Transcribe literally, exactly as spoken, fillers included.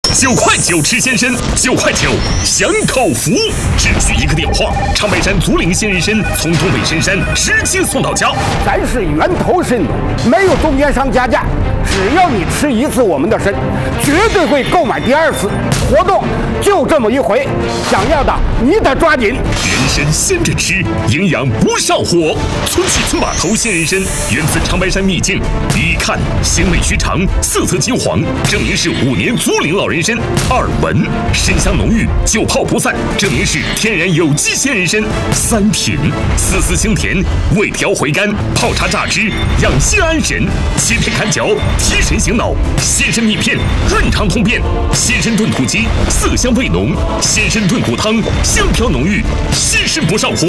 九块九吃鲜参，九块九享口福，只需一个电话，长白山竹林鲜人参从东北深山直接送到家。 咱是源头参，没有中间商加价，只要你吃一次我们的参，绝对会购买第二次。活动就这么一回，想要的你得抓紧。 人参鲜着吃，营养不上火。村起村把头鲜人参源自长白山秘境，一看鲜味须长，色泽金黄，证明是五年竹林老人参。二闻参香浓郁，久泡不散，证明是天然有机鲜人参。三品丝丝清甜，味调回甘，泡茶榨汁，养心安神，切片砍嚼，提神醒脑。鲜参蜜片润肠通便，鲜参炖土鸡色香味浓，鲜参炖骨汤香飘浓郁，鲜参不上火。